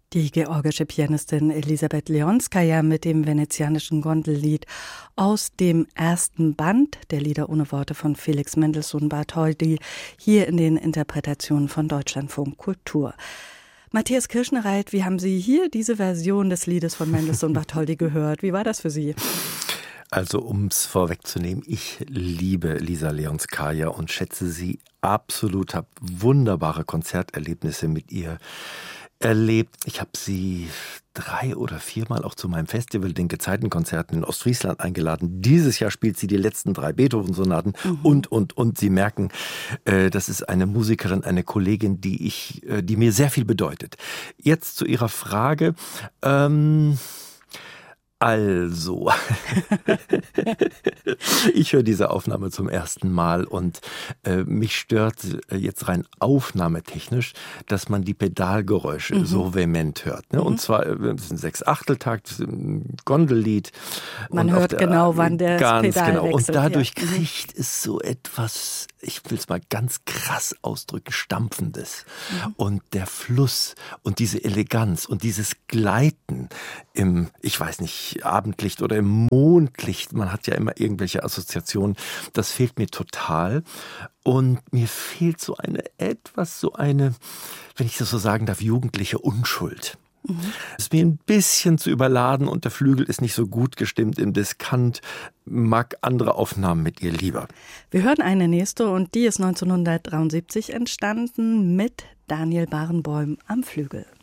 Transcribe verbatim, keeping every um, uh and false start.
Die georgische Pianistin Elisabeth Leonskaja mit dem venezianischen Gondellied aus dem ersten Band der Lieder ohne Worte von Felix Mendelssohn Bartholdy hier in den Interpretationen von Deutschlandfunk Kultur. Matthias Kirschnereit, wie haben Sie hier diese Version des Liedes von Mendelssohn Bartholdy gehört? Wie war das für Sie? Also um es vorwegzunehmen, ich liebe Elisa Leonskaja und schätze sie absolut, habe wunderbare Konzerterlebnisse mit ihr erlebt. Ich habe sie drei oder viermal auch zu meinem Festival, den Gezeitenkonzerten in Ostfriesland eingeladen. Dieses Jahr spielt sie die letzten drei Beethoven-Sonaten mhm. und, und, und. Sie merken, äh, das ist eine Musikerin, eine Kollegin, die ich, äh, die mir sehr viel bedeutet. Jetzt zu Ihrer Frage. Ähm, Also, ich höre diese Aufnahme zum ersten Mal und äh, mich stört äh, jetzt rein aufnahmetechnisch, dass man die Pedalgeräusche mhm. so vehement hört. Ne? Mhm. Und zwar, äh, das ist ein Sechs-Achtel-Takt, das ist ein Gondellied. Man hört der, genau, wann der ganz Pedal genau. wechselt. Und dadurch ja. kriegt mhm. es so etwas, ich will es mal ganz krass ausdrücken, Stampfendes. Mhm. Und der Fluss und diese Eleganz und dieses Gleiten im, ich weiß nicht, Abendlicht oder im Mondlicht, man hat ja immer irgendwelche Assoziationen, das fehlt mir total. Und mir fehlt so eine, etwas so eine, wenn ich das so sagen darf, jugendliche Unschuld. Mhm. Es ist mir ein bisschen zu überladen und der Flügel ist nicht so gut gestimmt im Diskant, mag andere Aufnahmen mit ihr lieber. Wir hören eine nächste und die ist neunzehnhundertdreiundsiebzig entstanden mit Daniel Barenboim am Flügel.